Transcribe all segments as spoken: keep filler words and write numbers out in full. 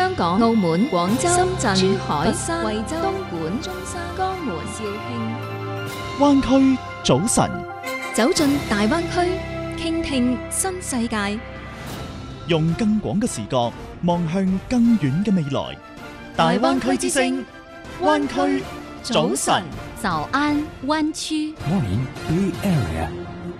香港、澳門、廣州、深圳、珠海、佛山、惠州、東莞、中山、江門、肇慶。 灣區早晨， 走進大灣區，傾聽新世界， 用更廣嘅視角望向更遠嘅未來。大灣區之聲，灣區早晨， 早安灣區。 Morning Bay Area。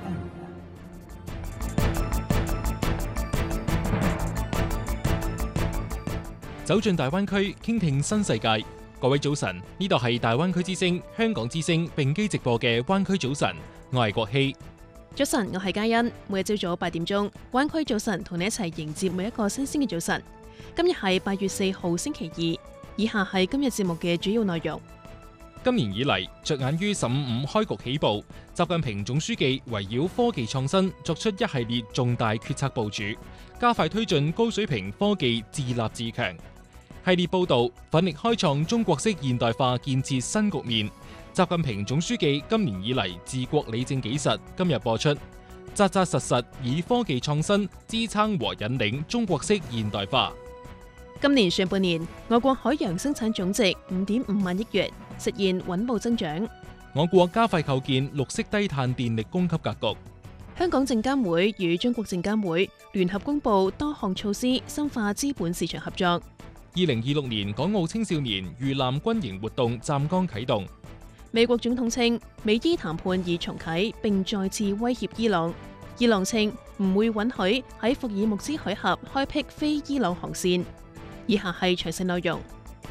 走進大灣區，傾聽新世界。各位早晨，呢度係大灣區之聲、香港之聲並機直播嘅灣區早晨，我係國希。 早晨，我係嘉欣。每日朝早八點鐘，灣區早晨同你一齊迎接每一個新鮮嘅早晨。今日係八月四號星期二，以下係今日節目嘅主要內容。 今年以嚟，着眼於十五五開局起步，習近平總書記圍繞科技創新作出一系列重大決策部署，加快推進高水平科技自立自強。系列報導奮力開創中國式現代化建設新局面。習近平總書記今年以嚟治國理政紀實今日播出，扎扎實實以科技創新支撐和引領中國式現代化。 今年上半年，我國海洋生產總值五點五萬億元，實現穩步增長。 我國加快構建綠色低碳電力供給格局。 香港證監會與中國證監會聯合公布多項措施，深化資本市場合作。 二零二六年港澳青少年遇難軍營活動湛江啟動。 美國總統稱美伊談判已重啟，並再次威脅伊朗。伊朗稱唔會允許喺福爾木茲海峽開闢非伊朗航線。以下係詳細內容。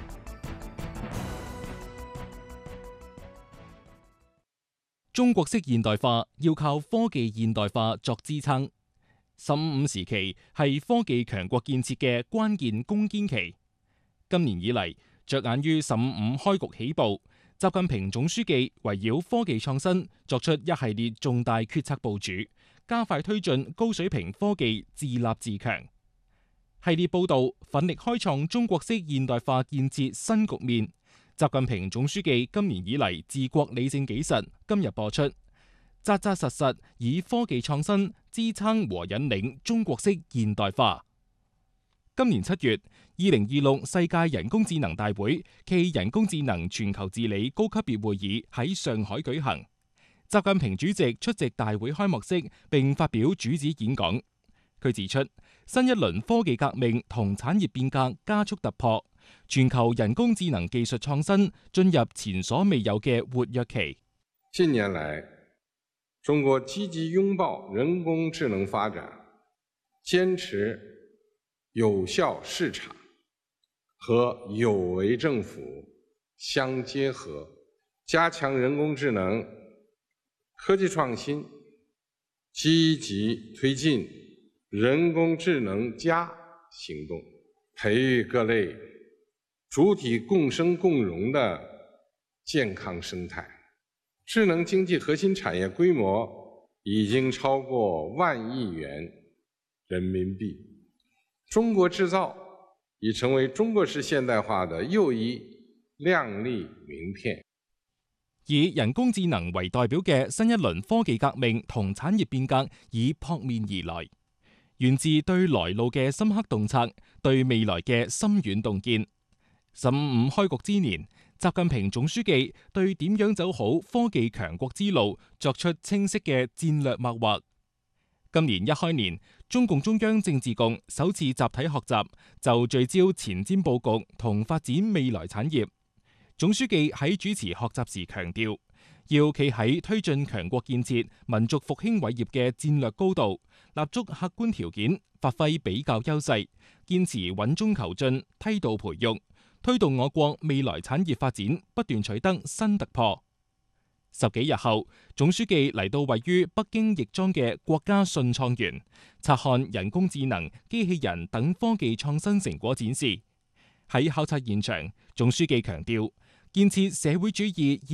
中國式現代化要靠科技現代化作支撐。十五五時期係科技強國建設嘅關鍵攻堅期。今年以嚟，着眼於十五五開局起步，習近平總書記圍繞科技創新作出一系列重大決策部署，加快推進高水平科技自立自強。系列報導奮力開創中國式現代化建設新局面。習近平總書記今年以嚟治國理政紀實今日播出，扎扎實實以科技創新支撐和引領中國式現代化。今年七月，二零二六世界人工智能大會暨人工智能全球治理高級別會議喺上海舉行。習近平主席出席大會開幕式並發表主旨演講。佢指出，新一輪科技革命同產業變革加速突破，全球人工智能技術創新進入前所未有嘅活躍期。 近年來，中國積極擁抱人工智能發展，堅持有效市場和有為政府相結合，加強人工智能科技創新，積極推進人工智能加行動，培育各類主體共生共榮的健康生態。智能經濟核心產業規模已經超過萬億元人民幣，中國製造已成為中國式現代化的又一亮麗名片。 以人工智能為代表嘅新一輪科技革命同產業變革已撲面而來，源自對來路嘅深刻洞察，對未來嘅深遠洞見。十五五開局之年，習近平總書記對點樣走好科技強國之路作出清晰嘅戰略脈劃。今年一開年，中共中央政治局首次集體學習，就聚焦前瞻佈局同發展未來產業。總書記喺主持學習時強調，要企喺推進強國建設、民族復興偉業嘅戰略高度，立足客觀條件，發揮比較優勢，堅持穩中求進，梯度培育，推動我國未來產業發展不斷取得新突破。十幾日後，總書記嚟到位於北京亦莊嘅國家信創園，察看人工智能、機器人等科技創新成果展示。喺考察現場，總書記強調，建設社會主義